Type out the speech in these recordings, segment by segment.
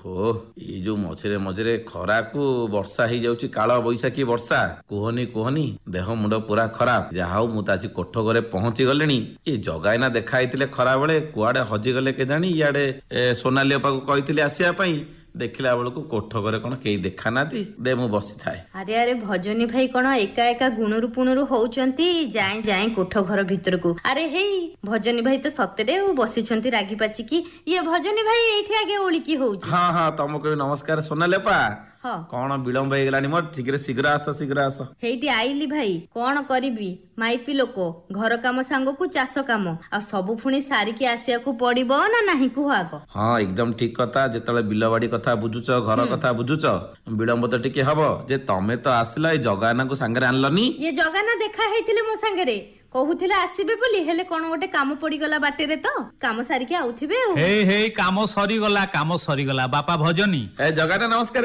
ଓହୋ ଏଇ ଯୋଉ ମଝିରେ ମଝିରେ ଖରାକୁ ବର୍ଷା ହେଇଯାଉଛି, କାଳ ବୈଶାଖୀ ବର୍ଷା, କୁହନି କୁହନି ଦେହ ମୁଣ୍ଡ ପୁରା ଖରାପ। ଯାହା ହଉ ମୁଁ ତ ଆଜି କୋଠ ଘରେ ପହଞ୍ଚି ଗଲିଣି। ଏ ଜଗାଇନା ଦେଖା ହେଇଥିଲେ ଖରା ବେଳେ, କୁଆଡେ ହଜିଗଲେ କେଜାଣି। ଇଆଡେ ସୋନାଲି ଅପାକୁ କହିଥିଲି ଆସିବା ପାଇଁ, ଦେଖିଲା ବେଳକୁ କୋଠ ଘରେ କଣ କେହି ଦେଖା ନାହାନ୍ତି। ଦେ ମୁଁ ବସିଥାଏ। ଆରେ ଆରେ ଭଜନୀ ଭାଇ କଣ ଏକା ଏକା ଗୁଣୁରୁ ପୁଣୁରୁ ହଉଛନ୍ତି? ଯାଏ ଯାଏ କୋଠ ଘର ଭିତରକୁ। ଆରେ ହେଇ ଭଜନୀ ଭାଇ ତ ସତରେ ବସିଛନ୍ତି ରାଗି ପାଚିକି। ଇଏ ଭଜନୀ ଭାଇ ଏଇଠି ଆଗେ ଓଳିକି ହଉଛି। ହଁ ହଁ ତମକୁ ନମସ୍କାର ସୋନାଲି ଅପା। ହଁ କଣ ବିଳମ୍ବ ହେଇଗଲାଣି ମୋର? ଶୀଘ୍ର ଆସ, ଶୀଘ୍ର ଆସ। ହେଇଟି ଆଇଲି ଭାଇ, କଣ କରିବି, ମାଇପି ଲୋକ, ଘର କାମ ସାଙ୍ଗକୁ ଚାଷ କାମ, ଆଉ ସବୁ ପୁଣି ସାରିକି ଆସିବାକୁ ପଡିବ ନା ନାହିଁ କୁହ ଆଗ। ହଁ ଏକଦମ ଠିକ କଥା। ଯେତେବେଳେ ବିଲବାଡି କଥା ବୁଝୁଛ, ଘର କଥା ବୁଝୁଛ, ବିଳମ୍ବ ତ ଟିକେ ହବ। ଯେ ତମେ ତ ଆସିଲ, ଏଇ ଜଗାନାଙ୍କୁ ସାଙ୍ଗରେ ଆଣିଲନି? ଇଏ ଜଗାନା ଦେଖା ହେଇଥିଲେ ମୋ ସାଙ୍ଗରେ, କହୁଥିଲେ ଆସିବେ ବୋଲି, ହେଲେ କଣ ଗୋଟେ କାମ ପଡିଗଲା ବାଟରେ, ତ କାମ ସାରିକି ଆଉଥିବେ ଆଉ। ହେଇ ହେଇ କାମ ସରିଗଲା, କାମ ସରିଗଲା। ବାପା ଭଜନୀ ଏ ଜଗାନା ନମସ୍କାର।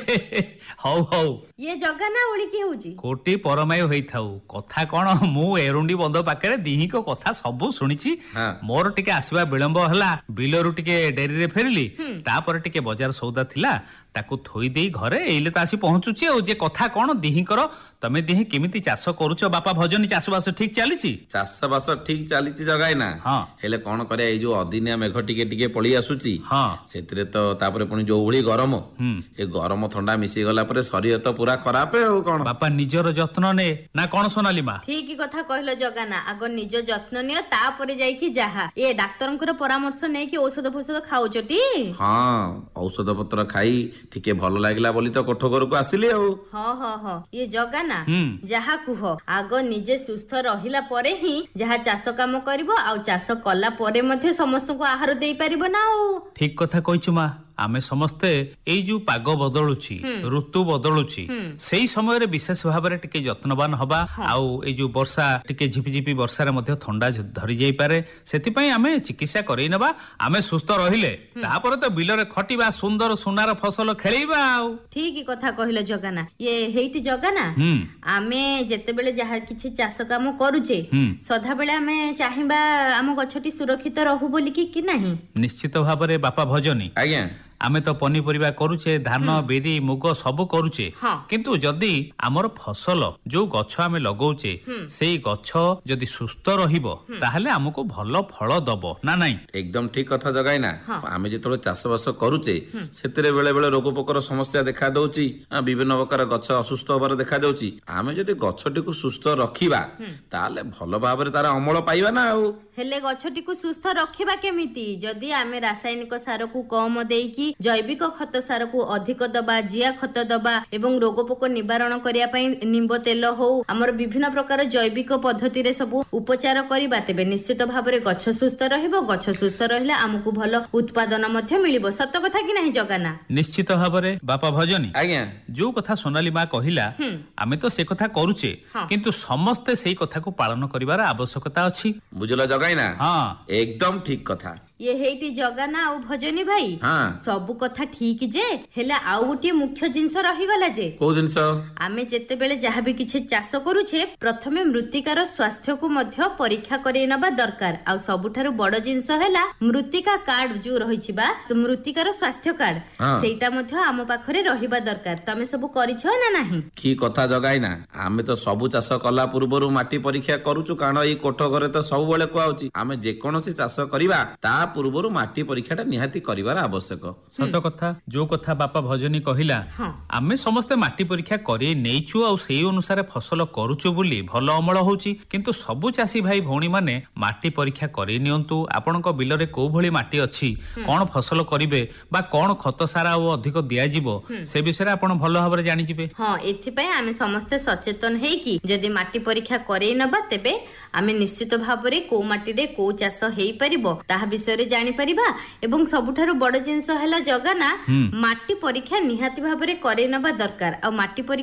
ହଉ ହଉ, ଇଏ ଜଗାନା ଓଳିକି ହଉଛି। କୋଟି ପରମାୟ ହେଇଥାଉ। କଥା କଣ, ମୁଁ ଏରୁଣ୍ଡି ବନ୍ଧ ପାଖରେ ଦିହିଙ୍କ କଥା ସବୁ ଶୁଣିଛି। ହଁ। ମୋର ଟିକେ ଆସିବା ବିଳମ୍ବ ହେଲା, ବିଲରୁ ଟିକେ ଡେରିରେ ଫେରିଲି। ତାପରେ ଟିକେ ବଜାର ସଉଦା ଥିଲା, ତାକୁ ଥୋଇ ଦେଇ ଘରେ ଏଇଲେ ତ ଆସି ପହଞ୍ଚୁଛି। ଆଉ ଯେ କଥା କଣ ଦିହିଙ୍କର, ତମେ ଦିହି କେମିତି ଚାଷ କରୁଛ ବାପା ଭଜନୀ? ଚାଷବାସ ଠିକ ଚାଲିଛି? ଚାଷ ବାସ ଠିକ ଚାଲିଛି ଜଗାଇନା। ହଁ। ହେଲେ କଣ କରିବା, ଏଇ ଯୋଉ ଅଦିନିଆ ମେଘ ଟିକେ ଟିକେ ପଳେଇ ଆସୁଛି। ହଁ। ସେଥିରେ ତ ତାପରେ ପୁଣି ଯୋଉ ଭଳି ଗରମ, ଏ ଗରମ ଥଣ୍ଡା ମିଶି ଗଲା ପରେ ଶରୀର ତ ପୁରା ଖରାପ। ଆଉ କଣ ବାପା ନିଜର ଯତ୍ନ ନେ, ନା କଣ ସୋନାଲି ମା? ଠିକ କଥା କହିଲ ଜଗାନା, ଆଗ ନିଜ ଯତ୍ନ ନିଅ, ତାପରେ ଯାଇକି ଯାହା। ଏ ଡାକ୍ତରଙ୍କର ପରାମର୍ଶ ନେଇକି ଔଷଧ ଫୋଷଧ ଖାଉଛଟି? ହଁ ଔଷଧ ପତ୍ର ଖାଇ ଟିକେ ଭଲ ଲାଗିଲା ବୋଲି ତ କୋଠ ଘରକୁ ଆସିଲି ଆଉ। ହଁ ଇଏ ଜଗାନା, ଯାହା କୁହ, ଆଗ ନିଜେ ସୁସ୍ଥ ରହିଲା ପରେ ହିଁ ଯାହା ଚାଷ କାମ କରିବ, ଆଉ ଚାଷ କଲା ପରେ ମଧ୍ୟ ସମସ୍ତଙ୍କୁ ଆହାର ଦେଇପାରିବ ନା ଆଉ। ଠିକ କଥା କହିଛୁ ମା। ଆମେ ସମସ୍ତେ ଏଇ ଯୋଉ ପାଗ ବଦଳୁଛି, ଋତୁ ବଦଳୁଛି, ସେଇ ସମୟରେ ବିଶେଷ ଭାବରେ ଟିକେ ଯତ୍ନବାନ ହବା। ଆଉ ଏଇ ଯୋଉ ବର୍ଷା, ଟିକେ ଝିପିଝିପି ବର୍ଷାରେ ମଧ୍ୟ ଥଣ୍ଡା ଧରି ଯାଇପାରେ, ସେଥିପାଇଁ ଆମେ ଚିକିତ୍ସା କରେଇ ନେବା। ଆମେ ସୁସ୍ଥ ରହିଲେ ତାପରେ ତ ବିଲରେ ଖଟିବା, ସୁନ୍ଦର ସୁନାର ଫସଲ ଖେଳେଇବା ଆଉ। ଠିକ କଥା କହିଲ ଜଗାନା। ଇଏ ହେଇଟି ଜଗାନା, ଆମେ ଯେତେବେଳେ ଯାହା କିଛି ଚାଷ କାମ କରୁଛେ, ସଦାବେଳେ ଆମେ ଚାହିଁବା ଆମ ଗଛଟି ସୁରକ୍ଷିତ ରହୁ ବୋଲିକି କି ନାହିଁ? ନିଶ୍ଚିତ ଭାବରେ ବାପା ଭଜନୀ। ଆଜ୍ଞା। ଆମେ ତ ପନିପରିବା କରୁଛେ, ଧାନ ବିରି ମୁଗ ସବୁ କରୁଛେ, କିନ୍ତୁ ଯଦି ଆମର ଫସଲ ଯୋଉ ଗଛ ଆମେ ଲଗଉଛେ, ସେଇ ଗଛ ଯଦି ସୁସ୍ଥ ରହିବ, ତାହେଲେ ଆମକୁ ଭଲ ଫଳ ଦବ ନା ନାଇଁ? ଏକଦମ ଠିକ କଥା ଜଗାଇନା। ଆମେ ଯେତେବେଳେ ଚାଷ ବାସ କରୁଛେ, ସେଥିରେ ବେଳେ ବେଳେ ରୋଗ ପୋକର ସମସ୍ୟା ଦେଖା ଦଉଛି, ବିଭିନ୍ନ ପ୍ରକାର ଗଛ ଅସୁସ୍ଥ ହବାର ଦେଖା ଯାଉଛି। ଆମେ ଯଦି ଗଛଟିକୁ ସୁସ୍ଥ ରଖିବା, ତାହେଲେ ଭଲ ଭାବରେ ତାର ଅମଳ ପାଇବା ନା ଆଉ। ହେଲେ ଗଛଟିକୁ ସୁସ୍ଥ ରଖିବା କେମିତି? ଯଦି ଆମେ ରାସାୟନିକ ସାରକୁ କମ ଦେଇକି ଜୈବିକ ଖତ ସାରକୁ ଅଧିକ ଦବା, ଜିଆ ଖତ ଦବା, ଏବଂ ରୋଗ ପୋକ ନିବାରଣ କରିବା ପାଇଁ ନିମ୍ବ ତେଲ ହଉ, ଆମର ବିଭିନ୍ନ ପ୍ରକାର ଜୈବିକ ପଦ୍ଧତିରେ ସବୁ ଉପଚାର କରିବା, ତେବେ ନିଶ୍ଚିତ ଭାବରେ ଗଛ ସୁସ୍ଥ ରହିବ। ଗଛ ସୁସ୍ଥ ରହିଲେ ଆମକୁ ଭଲ ଉତ୍ପାଦନ ମଧ୍ୟ ମିଳିବ। ସତ କଥା କି ନାହିଁ ଜଗାନା? ନିଶ୍ଚିତ ଭାବରେ ବାପା ଭଜନୀ। ଆଜ୍ଞା। ଯୋଉ କଥା ସୋନାଲି ମା କହିଲା, ଆମେ ତ ସେ କଥା କରୁଛେ, କିନ୍ତୁ ସମସ୍ତେ ସେଇ କଥାକୁ ପାଳନ କରିବାର ଆବଶ୍ୟକତା ଅଛି। ବୁଝିଲ ଜଗାଇନା? ହଁ ଏକଦମ ଠିକ କଥା। ଇଏ ହେଇଟି ଜଗାନା ଆଉ ଭଜନୀ ଭାଇ, ସବୁ କଥା ଠିକ ଯେ, ହେଲେ ଆଉ ଗୋଟିଏ ମୁଖ୍ୟ ଜିନିଷ ରହିଗଲା। ଯେ କୋଉ ଜିନିଷ? ଆମେ ଯେତେବେଳେ ଯାହାବି କିଛି ଚାଷ କରୁଛେ, ପ୍ରଥମେ ମୃତ୍ତିକାର ସ୍ୱାସ୍ଥ୍ୟକୁ ମଧ୍ୟ ପରୀକ୍ଷା କରେଇ ନେବା ଦରକାର। ଆଉ ସବୁଠାରୁ ବଡ ଜିନିଷ ହେଲା ମୃତ୍ତିକା କାର୍ଡ ଯୋଉ ରହିଛି, ବା ମୃତ୍ତିକାର ସ୍ୱାସ୍ଥ୍ୟ କାର୍ଡ, ସେଇଟା ମଧ୍ୟ ଆମ ପାଖରେ ରହିବା ଦରକାର। ତମେ ସବୁ କରିଛ ନା ନାହିଁ? କି କଥା ଜଗାଇନା, ଆମେ ତ ସବୁ ଚାଷ କଲା ପୂର୍ବରୁ ମାଟି ପରୀକ୍ଷା କରୁଛୁ। କାରଣ ଏଇ କୋଠ ଘରେ ତ ସବୁବେଳେ କୁହାଉଛି, ଆମେ ଯେକୌଣସି ଚାଷ କରିବା ତା ପୂର୍ବରୁ ମାଟି ପରୀକ୍ଷା ଟା ନିହାତି କରିବାର ଆବଶ୍ୟକ। ସତ କଥା। ଯୋଉ କଥା ବାପା ଭଜନୀ କହିଲା, ଆମେ ସମସ୍ତେ ମାଟି ପରୀକ୍ଷା କରି ନେଇଛୁ, ଆଉ ସେଇ ଅନୁସାରେ ଫସଲ କରୁଛୁ ବୋଲି ଭଲ ଅମଳ ହଉଛି। କିନ୍ତୁ ସବୁ ଚାଷୀ ଭାଇ ଭଉଣୀ ମାନେ ମାଟି ପରୀକ୍ଷା କରି ନିଅନ୍ତୁ। ଆପଣଙ୍କ ବିଲରେ କୋଉ ଭଳି ମାଟି ଅଛି, କଣ ଫସଲ କରିବେ, ବା କଣ ଖତ ସାର ଆଉ ଅଧିକ ଦିଆଯିବ, ସେ ବିଷୟରେ ଆପଣ ଭଲ ଭାବରେ ଜାଣିଯିବେ। ଏଥିପାଇଁ ଆମେ ସମସ୍ତେ ସଚେତନ ହେଇକି ଯଦି ମାଟି ପରୀକ୍ଷା କରେଇ ନବା, ତେବେ ଆମେ ନିଶ୍ଚିତ ଭାବରେ କୋଉ ମାଟିରେ କୋଉ ଚାଷ ହେଇପାରିବ ତାହା ବିଷୟରେ ଜାଣିପାରିବା। ଏବଂ ସବୁଠାରୁ ବଡ ଜିନିଷ ହେଲା ଜଗାନା, ମାଟି ପରୀକ୍ଷା ନିହାତି ଭାବରେ କରେଇ ନବା ଦରକାର। ଆଉ ମାଟି